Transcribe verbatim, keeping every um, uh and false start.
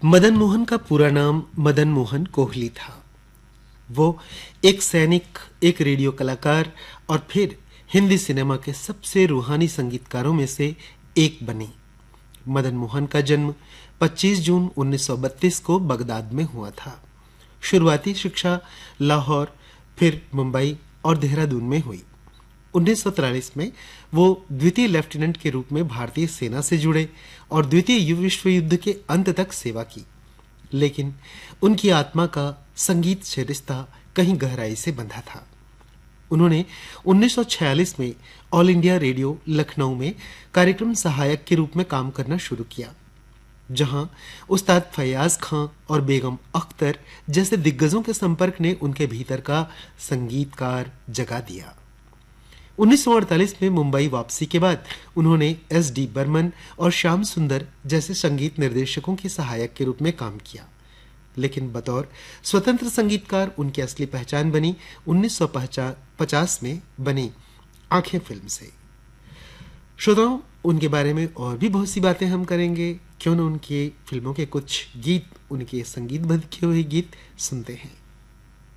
मदन मोहन का पूरा नाम मदन मोहन कोहली था। वो एक सैनिक, एक रेडियो कलाकार और फिर हिंदी सिनेमा के सबसे रूहानी संगीतकारों में से एक बने। मदन मोहन का जन्म पच्चीस जून उन्नीस सौ बत्तीस को बगदाद में हुआ था। शुरुआती शिक्षा लाहौर, फिर मुंबई और देहरादून में हुई। उन्नीस सौ तिरालीस में वो द्वितीय लेफ्टिनेंट के रूप में भारतीय सेना से जुड़े और द्वितीय विश्व युद्ध के अंत तक सेवा की। लेकिन उनकी आत्मा का संगीत से रिश्ता कहीं गहराई से बंधा था। उन्होंने उन्नीस सौ छियालीस में ऑल इंडिया रेडियो लखनऊ में कार्यक्रम सहायक के रूप में काम करना शुरू किया, जहां उस्ताद फैयाज खां और बेगम अख्तर जैसे दिग्गजों के संपर्क ने उनके भीतर का संगीतकार जगा दिया। उन्नीस सौ अड़तालीस में मुंबई वापसी के बाद उन्होंने एस डी बर्मन और श्याम सुंदर जैसे संगीत निर्देशकों के सहायक के रूप में काम किया, लेकिन बतौर स्वतंत्र संगीतकार उनकी असली पहचान बनी उन्नीस सौ पचास में बनी आंखें फिल्म से। श्रोताओं, उनके बारे में और भी बहुत सी बातें हम करेंगे, क्यों न उनकी फिल्मों के कुछ गीत, उनके संगीतबद्ध किए हुए गीत सुनते हैं।